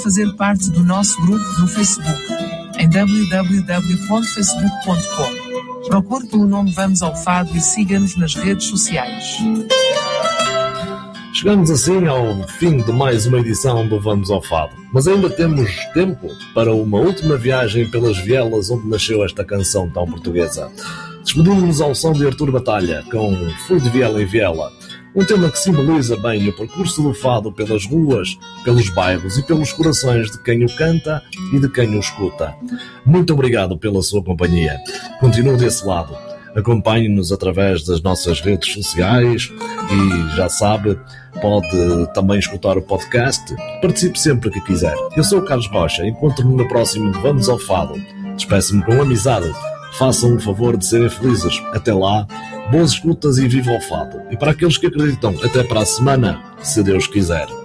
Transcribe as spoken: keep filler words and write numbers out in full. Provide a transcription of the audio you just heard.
fazer parte do nosso grupo no Facebook, em w w w ponto facebook ponto com. Procure pelo nome Vamos ao Fado e siga-nos nas redes sociais. Chegamos assim ao fim de mais uma edição do Vamos ao Fado, mas ainda temos tempo para uma última viagem pelas vielas onde nasceu esta canção tão portuguesa. Despedimos-nos ao som de Artur Batalha com Fui de Viela em Viela, um tema que simboliza bem o percurso do fado pelas ruas, pelos bairros e pelos corações de quem o canta e de quem o escuta. Muito obrigado pela sua companhia. Continue desse lado. Acompanhe-nos através das nossas redes sociais e, já sabe, pode também escutar o podcast. Participe sempre que quiser. Eu sou o Carlos Rocha. Encontro-me no próximo Vamos ao Fado. Despeço-me com amizade. Façam o favor de serem felizes. Até lá, boas escutas e viva o fado. E para aqueles que acreditam, até para a semana, se Deus quiser.